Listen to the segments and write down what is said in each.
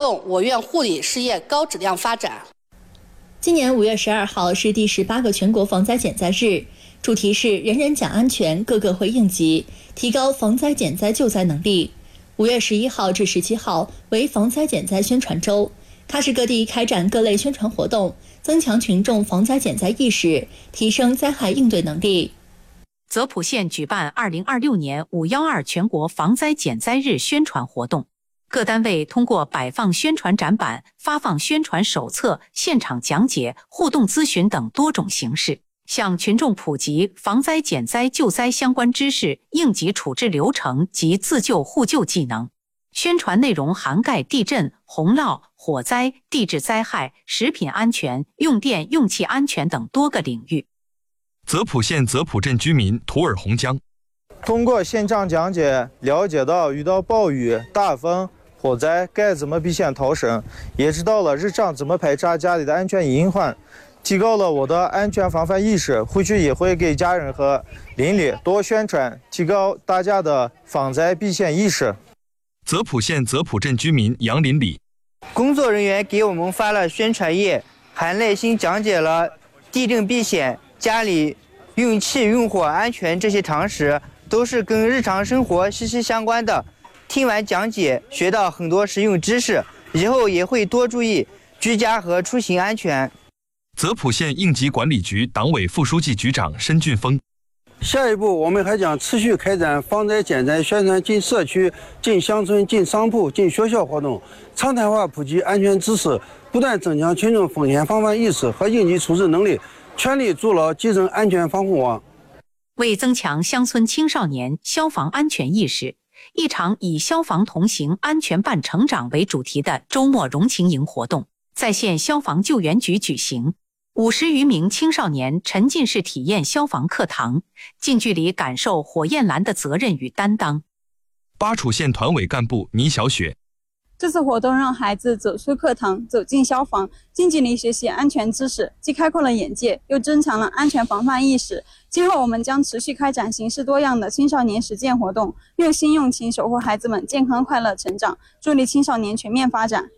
动我院护理事业高质量发展。 今年5月12号是第18个全国防灾减灾日，主题是人人讲安全，个个会应急，提高防灾减灾救灾能力。5月11号至17号为防灾减灾宣传周，喀什各地开展各类宣传活动，增强群众防灾减灾意识，提升灾害应对能力。 泽普县举办2026年512全国防灾减灾日宣传活动，各单位通过摆放宣传展板、发放宣传手册、现场讲解、互动咨询等多种形式，向群众普及防灾减灾救灾相关知识、应急处置流程及自救互救技能。宣传内容涵盖地震、洪涝、火灾、地质灾害、食品安全、用电用气安全等多个领域。 泽普县泽普镇居民图尔洪江通过现场讲解，了解到遇到暴雨、大风、火灾该怎么避险逃生，也知道了日常怎么排查家里的安全隐患，提高了我的安全防范意识。回去也会给家人和邻里多宣传，提高大家的防灾避险意识。 泽普县泽普镇居民杨林里， 工作人员给我们发了宣传页，还耐心讲解了地震避险、家里用气用火安全这些常识，都是跟日常生活息息相关的。听完讲解，学到很多实用知识，以后也会多注意居家和出行安全。 泽普县应急管理局党委副书记局长申俊峰， 下一步我们还将持续开展防灾减灾宣传进社区、进乡村、进商铺、进学校活动，常态化普及安全知识，不断增强群众风险防范意识和应急处置能力，全力筑牢基层安全防护网。 为增强乡村青少年消防安全意识，一场以消防同行安全伴成长为主题的周末融情营活动在县消防救援局举行。50余名青少年沉浸式体验消防课堂，近距离感受火焰蓝的责任与担当。 巴楚县团委干部倪小雪， 这次活动让孩子走出课堂，走进消防，近距离学习安全知识，既开阔了眼界，又增强了安全防范意识。今后我们将持续开展形式多样的青少年实践活动，用心用情守护孩子们健康快乐成长，助力青少年全面发展。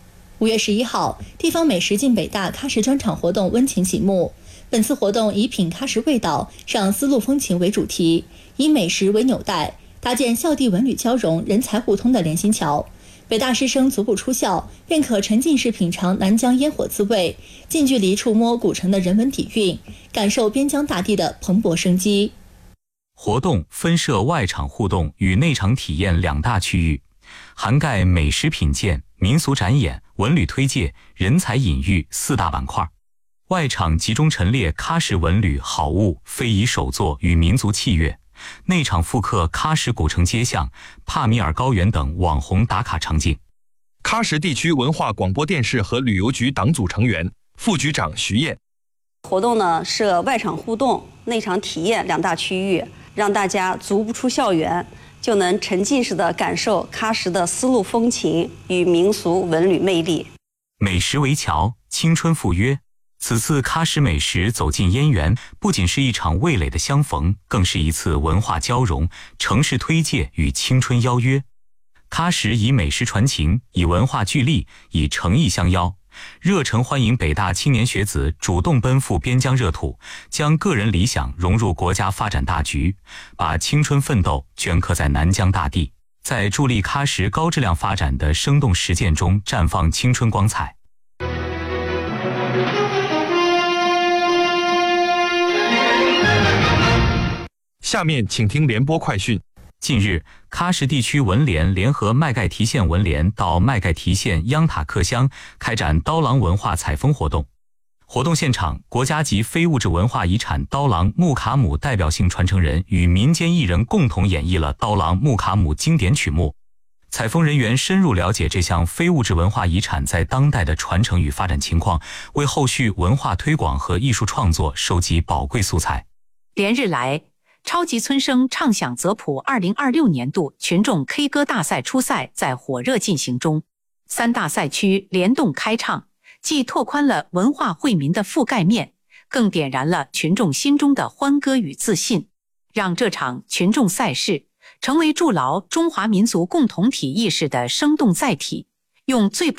5月11号，地方美食进北大喀什专场活动温情启幕。本次活动以品喀什味道，赏丝路风情为主题，以美食为纽带，搭建校地文旅交融、人才互通的连心桥。北大师生足不出校，便可沉浸式品尝南疆烟火滋味，近距离触摸古城的人文底蕴，感受边疆大地的蓬勃生机。 活动分设外场互动与内场体验两大区域，涵盖美食品鉴、民俗展演、文旅推介、人才引育4大板块。外场集中陈列喀什文旅好物、非遗手作与民族器乐，内场复刻喀什古城街巷、帕米尔高原等网红打卡场景。 喀什地区文化广播电视和旅游局党组成员、副局长徐燕。 活动呢设外场互动、内场体验两大区域，让大家足不出校园就能沉浸式的感受喀什的丝路风情与民俗文旅魅力。 美食为桥，青春赴约。此次喀什美食走进燕园，不仅是一场味蕾的相逢，更是一次文化交融、城市推介与青春邀约。喀什以美食传情，以文化聚力，以诚意相邀，热诚欢迎北大青年学子主动奔赴边疆热土，将个人理想融入国家发展大局，把青春奋斗镌刻在南疆大地，在助力喀什高质量发展的生动实践中绽放青春光彩。 下面请听联播快讯。 近日，喀什地区文联联合麦盖提县文联到麦盖提县央塔克乡开展刀郎文化采风活动。活动现场，国家级非物质文化遗产刀郎木卡姆代表性传承人与民间艺人共同演绎了刀郎木卡姆经典曲目。采风人员深入了解这项非物质文化遗产在当代的传承与发展情况，为后续文化推广和艺术创作收集宝贵素材。 连日来，超级村声唱响泽普2026年度群众 K 歌大赛初赛在火热进行中，3大赛区联动开唱，既拓宽了文化惠民的覆盖面，更点燃了群众心中的欢歌与自信，让这场群众赛事成为筑牢中华民族共同体意识的生动载体，用最